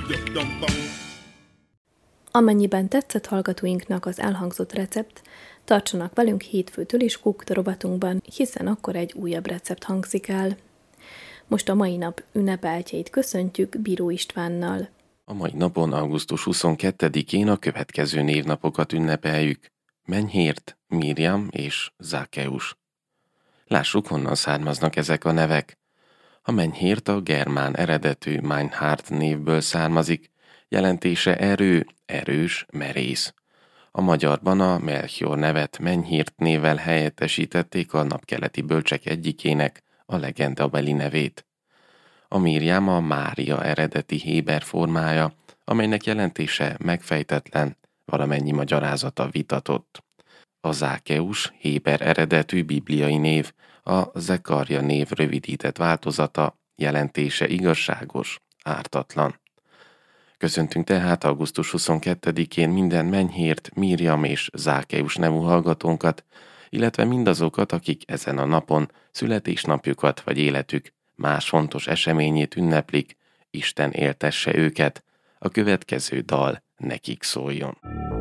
Amennyiben tetszett hallgatóinknak az elhangzott recept, tartsanak velünk hétfőtől is Cooked rovatunkban, hiszen akkor egy újabb recept hangzik el. Most a mai nap ünnepeltjeit köszöntjük Bíró Istvánnal. A mai napon, augusztus 22-én a következő névnapokat ünnepeljük: Menyhért, Mirjam és Zákeus. Lássuk, honnan származnak ezek a nevek. A Menyhért a germán eredetű Meinhard névből származik, jelentése erő, erős, merész. A magyarban a Melchior nevet Menyhért névvel helyettesítették a napkeleti bölcsek egyikének, a legendabeli nevét. A Mirjam a Mária eredeti héber formája, amelynek jelentése megfejtetlen, valamennyi magyarázata vitatott. A Zákeus héber eredetű bibliai név, a Zekarja név rövidített változata, jelentése igazságos, ártatlan. Köszöntünk tehát augusztus 22-én minden Menyhért, Mirjam és Zákeus nevű hallgatónkat, illetve mindazokat, akik ezen a napon születésnapjukat vagy életük más fontos eseményét ünneplik. Isten éltesse őket, a következő dal nekik szóljon.